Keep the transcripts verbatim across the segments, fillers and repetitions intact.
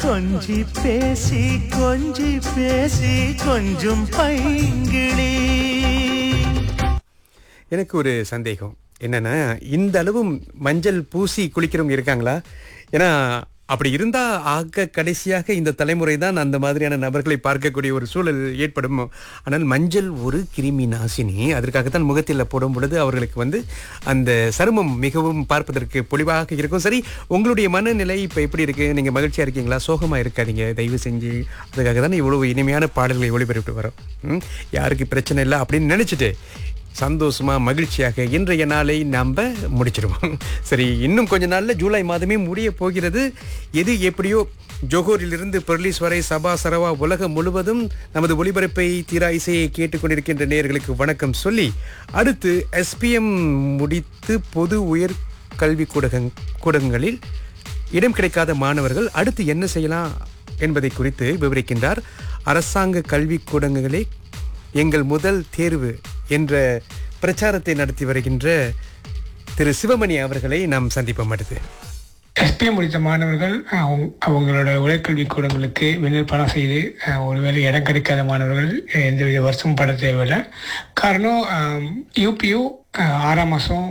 கொஞ்சி பேசி கொஞ்சி பேசி கொஞ்சம் பைங்கிளி. எனக்கு ஒரு சந்தேகம் என்னன்னா, இந்த அளவும் மஞ்சள் பூசி குளிக்கிறவங்க இருக்காங்களா? ஏன்னா அப்படி இருந்தா ஆக கடைசியாக இந்த தலைமுறை தான் அந்த மாதிரியான நபர்களை பார்க்கக்கூடிய ஒரு சூழல் ஏற்படும். ஆனால் மஞ்சள் ஒரு கிருமி நாசினி. அதற்காகத்தான் முகத்தில் போடும் பொழுது அவர்களுக்கு வந்து அந்த சருமம் மிகவும் பார்ப்பதற்கு பொலிவாக இருக்கும். சரி, உங்களுடைய மனநிலை இப்போ எப்படி இருக்கு? நீங்க மகிழ்ச்சியா இருக்கீங்களா? சோகமா இருக்காதீங்க தயவு செஞ்சு. அதுக்காக தானே இவ்வளவு இனிமையான பாடல்களை ஒளிபரப்பிட்டு வரோம். ம், யாருக்கு பிரச்சனை இல்லை அப்படின்னு நினைச்சிட்டு சந்தோஷமா மகிழ்ச்சியாக இன்றைய நாளை நம்ம முடிச்சிடுவோம். சரி, இன்னும் கொஞ்ச நாள்ல ஜூலை மாதமே முடிய போகிறது. எது எப்படியோ ஜோஹோரிலிருந்து பெர்லிஸ் வரை சபா சரவா உலகம் முழுவதும் நமது ஒளிபரப்பை தீரா இசையை கேட்டுக்கொண்டிருக்கின்ற நேயர்களுக்கு வணக்கம் சொல்லி, அடுத்து எஸ்பிஎம் முடித்து பொது உயர் கல்வி கூடகங் கூடங்களில் இடம் கிடைக்காத மாணவர்கள் அடுத்து என்ன செய்யலாம் என்பதை குறித்து விவரிக்கின்றார். அரசாங்க கல்வி கூடங்களே எங்கள் முதல் தேர்வு என்ற பிரச்சாரத்தை நடத்தி வருகின்ற திரு சிவமணி அவர்களை நாம் சந்திப்போம். அடுத்து எஸ்பிஎம் முடித்த மாணவர்கள் அவங்க- அவங்களோட உயர்கல்வி கூடங்களுக்கு விண்ணப்பம் செய்து அஹ், ஒருவேளை இடம் கிடைக்காத மாணவர்கள் எந்தவித வருஷமும் பட தேவையில்லை. காரணம் யூபியூ ஆறாம் மாதம்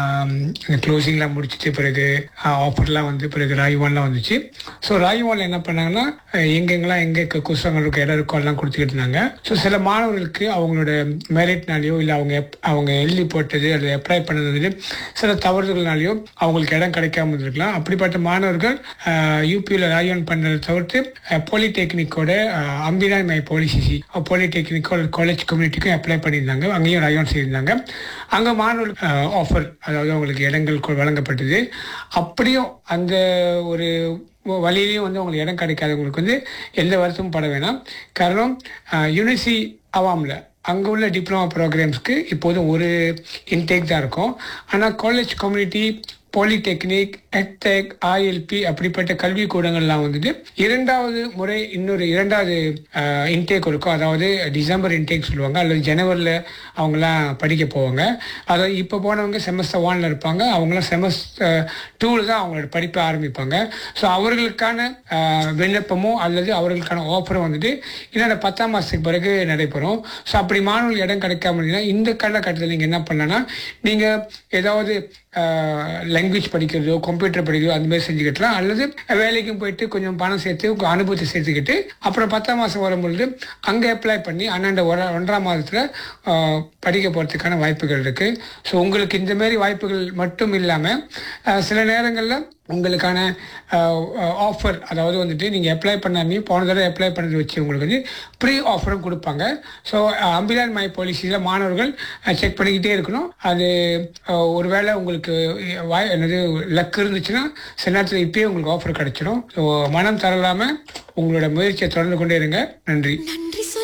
இந்த க்ளோசிங்லாம் முடிச்சிட்டு பிறகு ஆஃபர்லாம் வந்து பிறகு ராய்வான்லாம் வந்துச்சு. ஸோ ராய்வானில் என்ன பண்ணாங்கன்னா, அஹ், எங்கெங்கெல்லாம் எங்கே குசங்கள் இருக்க இடம் இருக்கோ எல்லாம் கொடுத்துக்கிட்டு இருந்தாங்க. ஸோ சில மாணவர்களுக்கு அவங்களோட மெரிட்னாலேயோ இல்லை அவங்க எப்- அவங்க எழுதி போட்டது அல்லது அப்ளை பண்ணது சில தவறுதல்னாலேயோ அவங்களுக்கு இடம் கிடைக்காம இருந்திருக்கலாம். அப்படிப்பட்ட மாணவர்கள் யூபியில் ராய்வான் பண்ணுறதை தவிர்த்து பாலிடெக்னிக்கோட அம்பிராய் மை பாலிசிசி பாலிடெக்னிக்கோ காலேஜ் கம்யூனிட்டிக்கும் அப்ளை பண்ணியிருந்தாங்க. அங்கேயும் ராய்வான் செய்திருந்தாங்க. அங்கே மாணவர்களுக்கு ஆஃபர், அதாவது அவங்களுக்கு இடங்கள் கொ- வழங்கப்பட்டது. அப்படியும் அந்த ஒரு வழியிலையும் வந்து அவங்களுக்கு இடம் கிடைக்காதவங்களுக்கு வந்து எந்த வருத்தமும் பட வேணாம். காரணம் யூனிவர்சிட்டி அவாமில் அங்கே உள்ள டிப்ளமா ப்ரோக்ராம்ஸ்க்கு இப்போதும் ஒரு இன்டேக் தான் இருக்கும். ஆனால் college community, polytechnic, edtech, ILP அப்படிப்பட்ட கல்வி கூடங்கள்லாம் வந்துட்டு இரண்டாவது முறை இன்னொரு இரண்டாவது இன்டேக் இருக்கும். அதாவது டிசம்பர் இன்டேக் சொல்லுவாங்க, அல்லது ஜனவரியில் அவங்களாம் படிக்க போவாங்க. அதாவது இப்போ போனவங்க செமஸ்டர் ஒன்ல இருப்பாங்க, அவங்களாம் செமஸ்டர் டூவில் தான் அவங்களோட படிப்பை ஆரம்பிப்பாங்க. ஸோ அவர்களுக்கான அஹ், விண்ணப்பமோ அல்லது அவர்களுக்கான ஆஃபரும் வந்துட்டு இன்னொரு பத்தாம் மாதத்துக்கு பிறகு நடைபெறும். ஸோ அப்படி மாணவர்கள் இடம் கிடைக்காம இருந்தீங்கன்னா இந்த காலகட்டத்தில் நீங்கள் என்ன பண்ணலாம்னா, நீங்கள் ஏதாவது லாங்குவேஜ் படிக்கிறதோ கம்ப்யூட்டர் படிக்கிறதோ அந்த மாதிரி செஞ்சுக்கிட்டலாம். அல்லது வேலைக்கும் போயிட்டு கொஞ்சம் பணம் சேர்த்து உங்க அனுபவத்தை சேர்த்துக்கிட்டு அப்புறம் பத்தாம் மாதம் வரும்பொழுது அங்கே அப்ளை பண்ணி அண்ணாண்ட ஒரு ஒன்றாம் மாதத்தில் படிக்க போகிறதுக்கான வாய்ப்புகள் இருக்கு. ஸோ உங்களுக்கு இந்த மாதிரி வாய்ப்புகள் மட்டும் இல்லாமல் சில நேரங்களில் உங்களுக்கான ஆஃபர், அதாவது வந்துட்டு நீங்கள் அப்ளை பண்ணாமே போன தடவை அப்ளை பண்ணது வச்சு உங்களுக்கு வந்து ப்ரீ ஆஃபரும் கொடுப்பாங்க. ஸோ அம்பிலான் மை பாலிசியில் மாணவர்கள் செக் பண்ணிக்கிட்டே இருக்கணும். அது அஹ், ஒருவேளை உங்களுக்கு வாய் என்னது லக் இருந்துச்சுன்னா சில நேரத்தில் இப்பயே உங்களுக்கு ஆஃபர் கிடைச்சிடும். ஸோ மனம் தரலாமல் உங்களோட முயற்சியை தொடர்ந்து கொண்டே இருங்க. நன்றி.